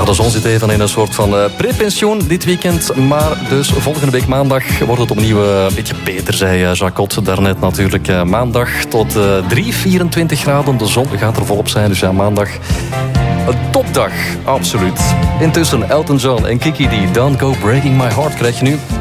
de zon zit even in een soort van prepensioen dit weekend. Maar dus volgende week maandag wordt het opnieuw een beetje beter, zei Jacot daarnet natuurlijk. Maandag tot 24 graden. De zon gaat er volop zijn, dus ja, maandag een topdag, absoluut. Intussen Elton John en Kiki D, Don't Go Breaking My Heart krijg je nu.